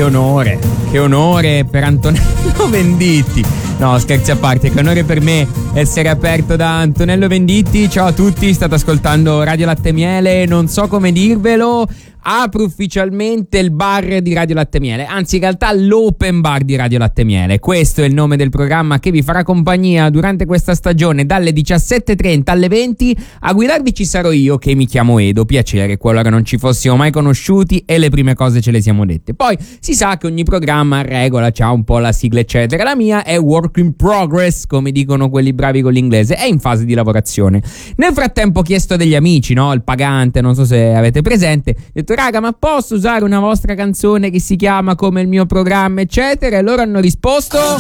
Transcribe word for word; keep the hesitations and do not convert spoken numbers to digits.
che onore, che onore per Antonello Venditti. No, scherzi a parte, che onore per me essere aperto da Antonello Venditti. Ciao a tutti, state ascoltando Radio Latte e Miele, non so come dirvelo. Apro ufficialmente il bar di Radio Latte e Miele, anzi in realtà l'open bar di Radio Latte e Miele. Questo è il nome del programma che vi farà compagnia durante questa stagione dalle diciassette e trenta alle venti. A guidarvi ci sarò io, che mi chiamo Edo, piacere, qualora non ci fossimo mai conosciuti e le prime cose ce le siamo dette. Poi si sa che ogni programma a regola c'ha un po' la sigla eccetera. La mia è work in progress, come dicono quelli bravi con l'inglese, è in fase di lavorazione. Nel frattempo ho chiesto degli amici, no? Il pagante, non so se avete presente, ho detto raga, ma posso usare una vostra canzone che si chiama come il mio programma eccetera, e loro hanno risposto